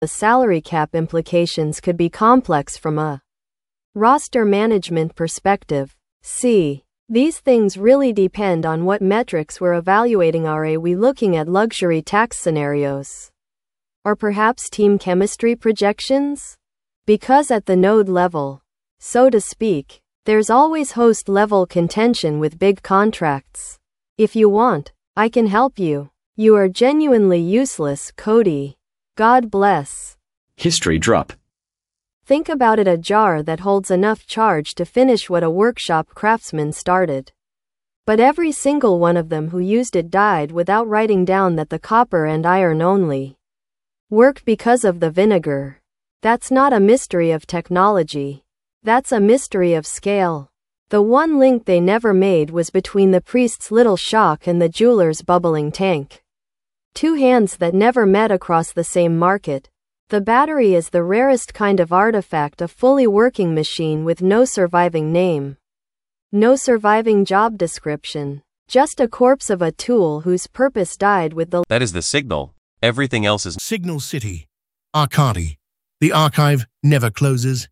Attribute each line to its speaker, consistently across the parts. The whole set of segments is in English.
Speaker 1: The salary cap implications could be complex from a roster management perspective. C. These things really depend on what metrics we're evaluating. Are we looking at luxury tax scenarios? Or perhaps team chemistry projections? Because at the node level, so to speak, there's always host level contention with big contracts. If you want, I can help you. You are genuinely useless, Cody. God bless.
Speaker 2: History drop.
Speaker 1: Think about it, a jar that holds enough charge to finish what a workshop craftsman started. But every single one of them who used it died without writing down that the copper and iron only work because of the vinegar. That's not a mystery of technology. That's a mystery of scale. The one link they never made was between the priest's little shock and the jeweler's bubbling tank. Two hands that never met across the same market. The battery is the rarest kind of artifact, a fully working machine with no surviving name. No surviving job description. Just a corpse of a tool whose purpose died with the...
Speaker 3: That is the signal. Everything else is...
Speaker 4: Signal City. Arcadi. The archive never closes.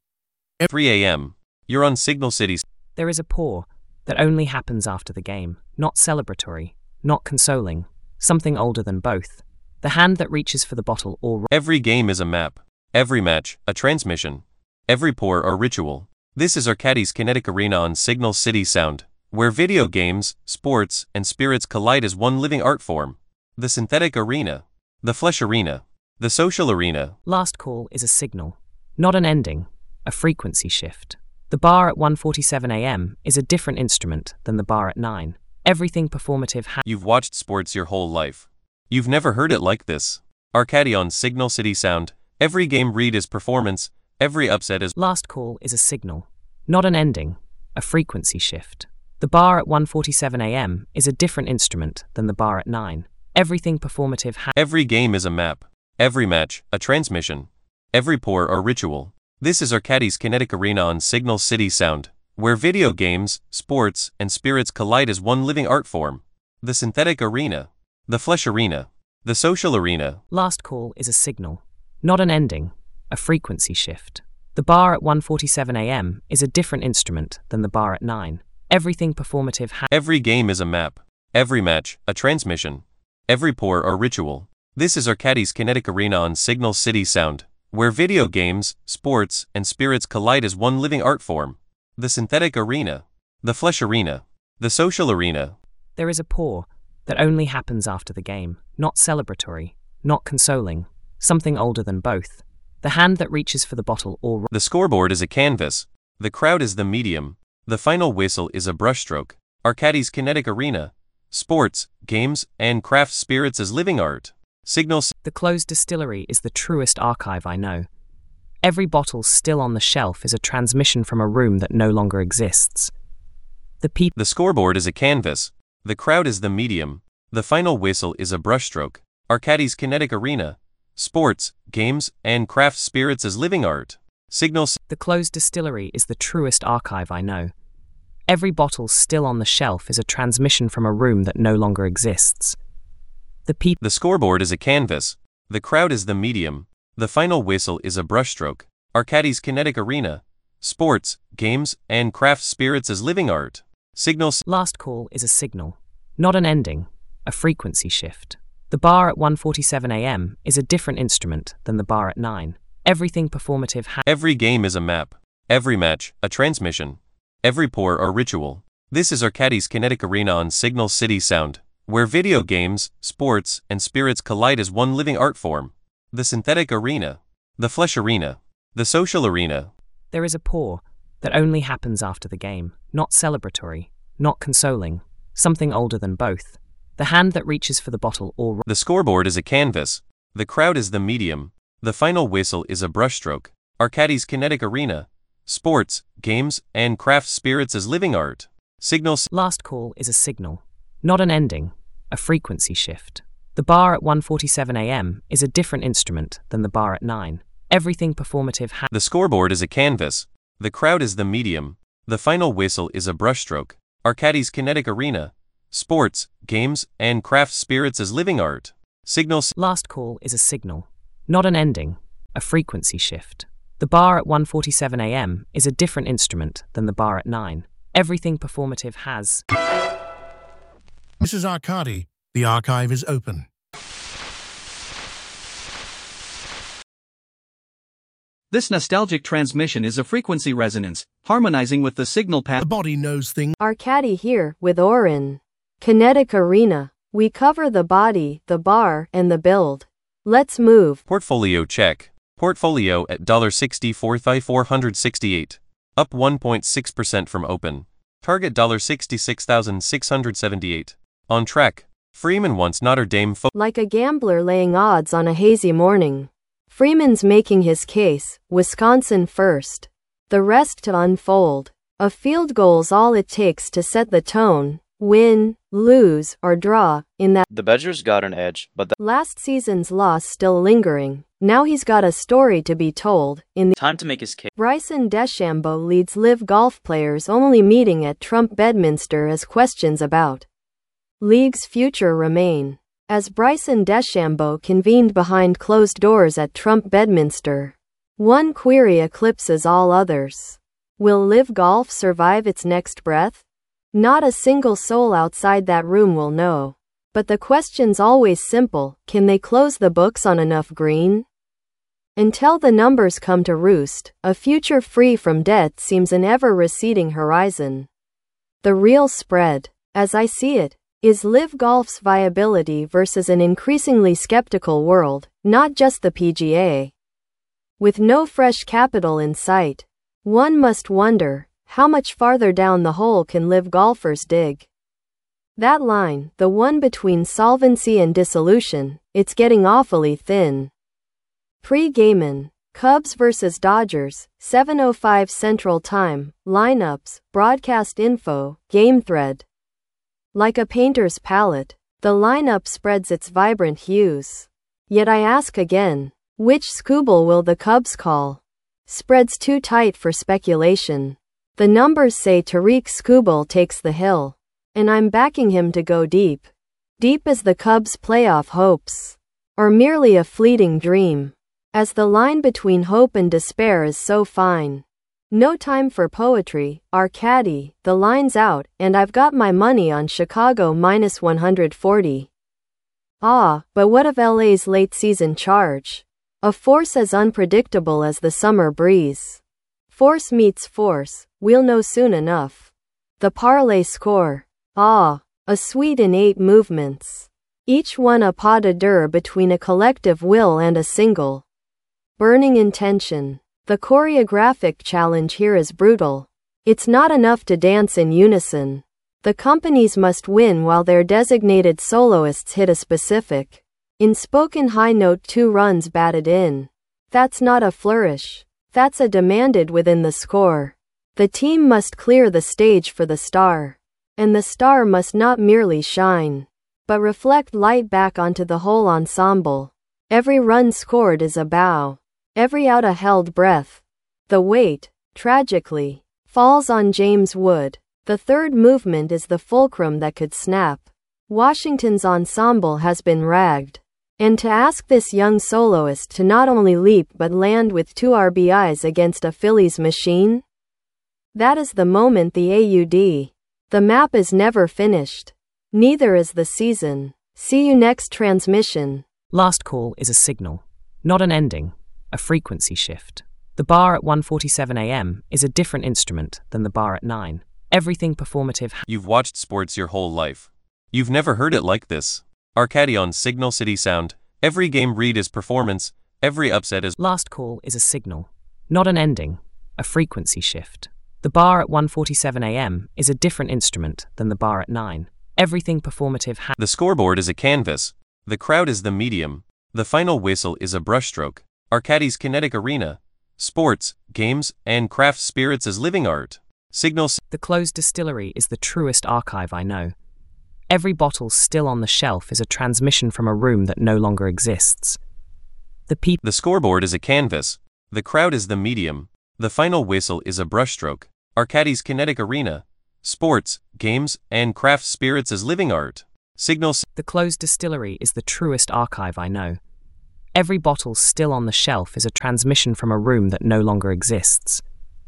Speaker 3: 3 a.m. You're on Signal City's...
Speaker 5: There is a pause that only happens after the game. Not celebratory. Not consoling. Something older than both. The hand that reaches for the bottle or...
Speaker 3: Every game is a map. Every match, a transmission. Every pour, a ritual. This is Arcadi's kinetic arena on Signal City Sound, where video games, sports, and spirits collide as one living art form. The synthetic arena. The flesh arena. The social arena.
Speaker 5: Last call is a signal. Not an ending. A frequency shift. The bar at 1:47 a.m. is a different instrument than the bar at 9. Everything performative
Speaker 3: You've watched sports your whole life. You've never heard it like this. Arcadi on Signal City Sound. Every game read is performance. Every upset is...
Speaker 5: Last call is a signal. Not an ending. A frequency shift. The bar at 1:47 a.m. is a different instrument than the bar at 9. Everything performative
Speaker 3: Every game is a map. Every match, a transmission. Every pour, a ritual. This is Arcadi's kinetic arena on Signal City Sound, where video games, sports, and spirits collide as one living art form. The synthetic arena. The flesh arena. The social arena.
Speaker 5: Last call is a signal. Not an ending. A frequency shift. The bar at 1:47 a.m. is a different instrument than the bar at 9. Everything performative
Speaker 3: Every game is a map. Every match, a transmission. Every pour, a ritual. This is Arcadi's kinetic arena on Signal City Sound, where video games, sports, and spirits collide as one living art form. The synthetic arena. The flesh arena. The social arena.
Speaker 5: There is a pause that only happens after the game. Not celebratory. Not consoling. Something older than both. The hand that reaches for the bottle or...
Speaker 3: The scoreboard is a canvas. The crowd is the medium. The final whistle is a brushstroke. Arcadi's kinetic arena. Sports, games, and craft spirits as living art. Signals.
Speaker 5: The closed distillery is the truest archive I know. Every bottle still on the shelf is a transmission from a room that no longer exists.
Speaker 3: The scoreboard is a canvas. The crowd is the medium. The final whistle is a brushstroke. Arcadi's kinetic arena. Sports, games, and craft spirits as living art. Signals.
Speaker 5: The closed distillery is the truest archive I know. Every bottle still on the shelf is a transmission from a room that no longer exists. The
Speaker 3: scoreboard is a canvas. The crowd is the medium. The final whistle is a brushstroke. Arcadi's kinetic arena. Sports, games, and craft spirits as living art. Signals.
Speaker 5: Last call is a signal. Not an ending. A frequency shift. The bar at 1:47 a.m. is a different instrument than the bar at 9. Everything performative
Speaker 3: Every game is a map. Every match, a transmission. Every pour, a ritual. This is Arcadi's kinetic arena on Signal City Sound, where video games, sports, and spirits collide as one living art form. The synthetic arena. The flesh arena. The social arena.
Speaker 5: There is a pause that only happens after the game. Not celebratory. Not consoling. Something older than both. The hand that reaches for the bottle or...
Speaker 3: The scoreboard is a canvas. The crowd is the medium. The final whistle is a brushstroke. Arcadi's kinetic arena. Sports, games, and craft spirits as living art. Signals.
Speaker 5: Last call is a signal. Not an ending. A frequency shift. The bar at 1:47 a.m. is a different instrument than the bar at 9. Everything performative
Speaker 3: The scoreboard is a canvas. The crowd is the medium. The final whistle is a brushstroke. Arcadi's kinetic arena. Sports, games, and craft spirits as living art. Signals.
Speaker 5: Last call is a signal. Not an ending. a frequency shift. The bar at 1:47 a.m. is a different instrument than the bar at 9. Everything performative has.
Speaker 4: Mrs. Arcadi, the archive is open.
Speaker 2: This nostalgic transmission is a frequency resonance, harmonizing with the signal
Speaker 4: The
Speaker 2: path.
Speaker 4: body knows things.
Speaker 1: Arcadi here with Orin. Kinetic Arena. We cover the body, the bar, and the build. Let's move.
Speaker 3: Portfolio check. Portfolio at $64,468. Up 1.6% from open. Target $66,678. On track. Freeman wants Notre Dame
Speaker 1: Like a gambler laying odds on a hazy morning. Freeman's making his case, Wisconsin first. The rest to unfold. A field goal's all it takes to set the tone, win, lose, or draw, in that.
Speaker 6: The Badgers got an edge, but
Speaker 1: Last season's loss still lingering. Now he's got a story to be told. In the
Speaker 6: time to make his case.
Speaker 1: Bryson DeChambeau leads live golf players only meeting at Trump Bedminster as questions about league's future remain. As Bryson DeChambeau convened behind closed doors at Trump Bedminster, one query eclipses all others. Will live golf survive its next breath? Not a single soul outside that room will know. But the question's always simple: can they close the books on enough green? Until the numbers come to roost, a future free from debt seems an ever-receding horizon. The real spread, as I see it, is live golf's viability versus an increasingly skeptical world, not just the PGA. With no fresh capital in sight, one must wonder, how much farther down the hole can live golfers dig? That line, the one between solvency and dissolution, it's getting awfully thin. Pre-gamin', Cubs vs. Dodgers, 7:05 Central Time, lineups, broadcast info, game thread. Like a painter's palette, the lineup spreads its vibrant hues. Yet I ask again, which Skubal will the Cubs call? Spread's too tight for speculation. The numbers say Tariq Skubal takes the hill. And I'm backing him to go deep. Deep as the Cubs' playoff hopes. Or merely a fleeting dream. As the line between hope and despair is so fine. No time for poetry, Arcadi, the line's out, and I've got my money on Chicago minus 140. Ah, but what of LA's late-season charge? A force as unpredictable as the summer breeze. Force meets force, we'll know soon enough. The parlay score. Ah, a suite in 8 movements. Each one a pas de deux between a collective will and a single burning intention. The choreographic challenge here is brutal. It's not enough to dance in unison. The companies must win while their designated soloists hit a specific, in-spoken high note 2 runs batted in. That's not a flourish. That's a demanded within the score. The team must clear the stage for the star. And the star must not merely shine, but reflect light back onto the whole ensemble. Every run scored is a bow. Every out a held breath. The weight, tragically, falls on James Wood. The third movement is the fulcrum that could snap. Washington's ensemble has been ragged. And to ask this young soloist to not only leap but land with 2 RBIs against a Phillies machine? That is the moment the AUD. The map is never finished. Neither is the season. See you next transmission.
Speaker 5: Last call is a signal, not an ending, a frequency shift. The bar at 1:47 a.m. is a different instrument than the bar at 9. Everything performative.
Speaker 3: You've watched sports your whole life. You've never heard it like this. Arcadi on Signal City Sound. Every game read is performance, every upset is.
Speaker 5: Last call is a signal, not an ending, a frequency shift. The bar at 1:47 a.m. is a different instrument than the bar at 9. Everything performative.
Speaker 3: The scoreboard is a canvas. The crowd is the medium. The final whistle is a brushstroke. Arcadi's Kinetic Arena. Sports, games, and craft spirits as living art. Signal.
Speaker 5: The closed distillery is the truest archive I know. Every bottle still on the shelf is a transmission from a room that no longer exists. The
Speaker 3: scoreboard is a canvas. The crowd is the medium. The final whistle is a brushstroke. Arcadi's Kinetic Arena. Sports, games, and craft spirits as living art. Signal.
Speaker 5: The closed distillery is the truest archive I know. Every bottle still on the shelf is a transmission from a room that no longer exists.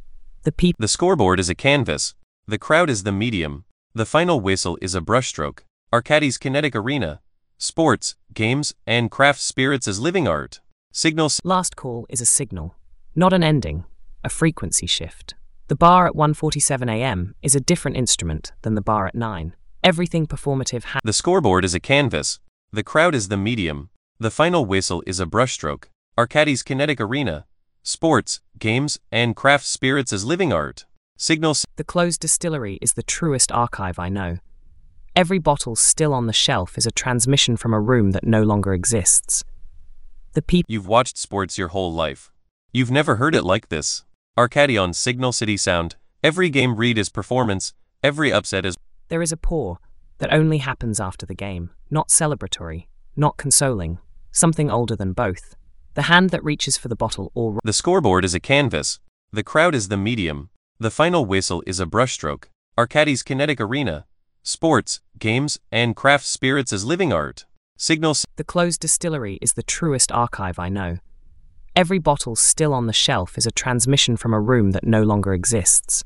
Speaker 3: The scoreboard is a canvas. The crowd is the medium. The final whistle is a brushstroke. Arcadis kinetic arena. Sports, games, and craft spirits as living art.
Speaker 5: Last call is a signal, not an ending, a frequency shift. The bar at 1:47 a.m. is a different instrument than the bar at 9. Everything performative
Speaker 3: The scoreboard is a canvas. The crowd is the medium. The final whistle is a brushstroke. Arcadis kinetic arena. Sports, games, and craft spirits as living art.
Speaker 5: The closed distillery is the truest archive I know. Every bottle still on the shelf is a transmission from a room that no longer exists.
Speaker 3: You've watched sports your whole life. You've never heard it like this. Arcady on Signal City Sound. Every game read is performance. Every upset is...
Speaker 5: There is a pour that only happens after the game. Not celebratory, not consoling. Something older than both. The hand that reaches for the bottle or...
Speaker 3: The scoreboard is a canvas. The crowd is the medium. The final whistle is a brushstroke. Arcadis kinetic arena. Sports, games, and craft spirits as living art.
Speaker 5: The closed distillery is the truest archive I know. Every bottle still on the shelf is a transmission from a room that no longer exists.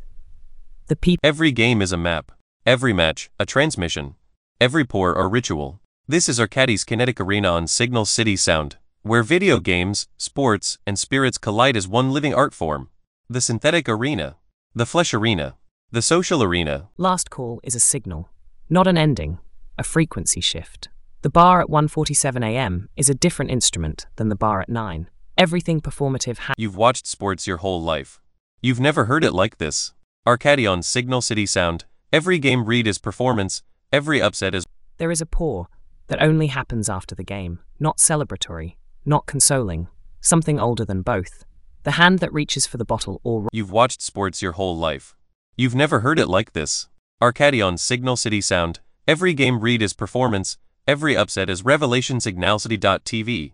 Speaker 3: Every game is a map. Every match, a transmission. Every pour, a ritual. This is Arcadis Kinetic Arena on Signal City Sound, where video games, sports, and spirits collide as one living art form. The synthetic arena. The flesh arena. The social arena.
Speaker 5: Last call is a signal, not an ending, a frequency shift. The bar at 1:47 a.m. is a different instrument than the bar at 9. Everything performative
Speaker 3: You've watched sports your whole life. You've never heard it like this. Arcady on Signal City Sound. Every game read is performance. Every upset is...
Speaker 5: There is a pour that only happens after the game. Not celebratory, not consoling. Something older than both. The hand that reaches for the bottle or...
Speaker 3: You've watched sports your whole life. You've never heard it like this. Arcady on Signal City Sound. Every game read is performance. Every upset is revelation. Signalcity.tv.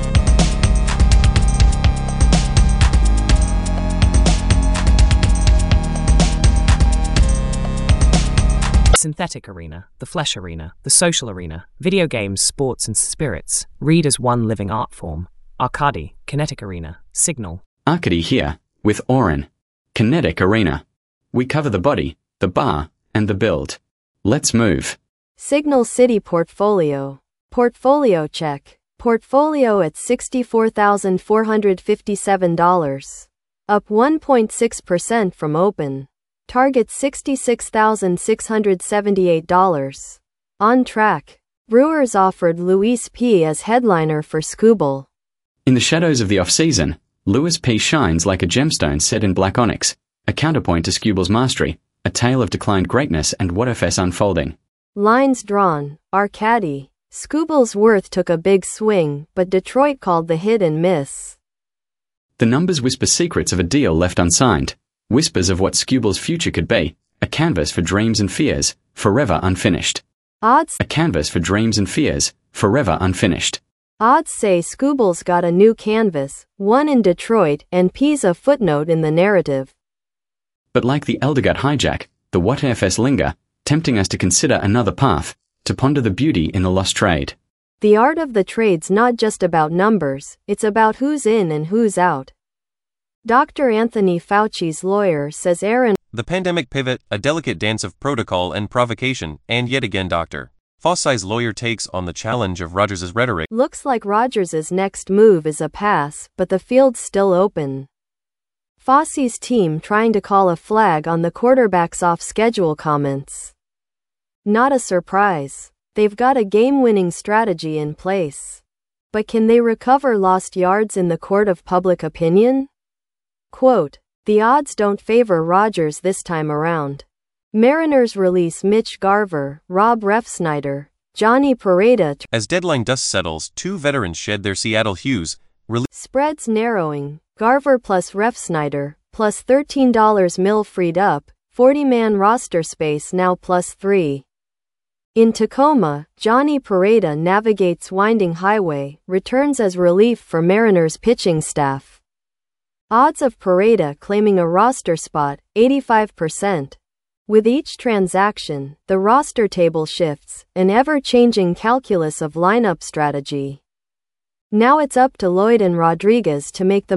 Speaker 5: Synthetic arena, the flesh arena, the social arena, video games, sports, and spirits, read as one living art form. Arcady, Kinetic Arena, Signal.
Speaker 7: Arcady here, with Oren. Kinetic Arena. We cover the body, the bar, and the build. Let's move.
Speaker 1: Signal City Portfolio. Portfolio check. Portfolio at $64,457. Up 1.6% from open. Target $66,678. On track. Brewers offered Luis P. as headliner for Skubal.
Speaker 7: In the shadows of the off-season, Luis P. shines like a gemstone set in black onyx, a counterpoint to Skubal's mastery, a tale of declined greatness and what ifs unfolding.
Speaker 1: Lines drawn. Arcady. Skubal's worth took a big swing, but Detroit called the hit and miss.
Speaker 7: The numbers whisper secrets of a deal left unsigned, whispers of what Skubal's future could be, a canvas for dreams and fears, forever unfinished.
Speaker 1: Odds.
Speaker 7: A canvas for dreams and fears, forever unfinished.
Speaker 1: Odds say Skubal's got a new canvas, one in Detroit, and P's a footnote in the narrative.
Speaker 7: But like the Eldergut hijack, the what ifs linger, tempting us to consider another path, to ponder the beauty in the lost trade.
Speaker 1: The art of the trade's not just about numbers, it's about who's in and who's out. Dr. Anthony Fauci's lawyer says Aaron...
Speaker 3: The pandemic pivot, a delicate dance of protocol and provocation, and yet again Dr. Fauci's lawyer takes on the challenge of Rodgers' rhetoric.
Speaker 1: Looks like Rodgers' next move is a pass, but the field's still open. Fauci's team trying to call a flag on the quarterback's off-schedule comments. Not a surprise. They've got a game-winning strategy in place. But can they recover lost yards in the court of public opinion? Quote, the odds don't favor Rodgers this time around. Mariners release Mitch Garver, Rob Refsnyder, Johnny Pereda.
Speaker 3: As deadline dust settles, two veterans shed their Seattle hues.
Speaker 1: Spreads narrowing. Garver plus Refsnyder, plus $13 mil freed up, 40-man roster space now plus 3. In Tacoma, Johnny Pereda navigates winding highway, returns as relief for Mariners pitching staff. Odds of Pereda claiming a roster spot, 85%. With each transaction, the roster table shifts, an ever-changing calculus of lineup strategy. Now it's up to Lloyd and Rodriguez to make the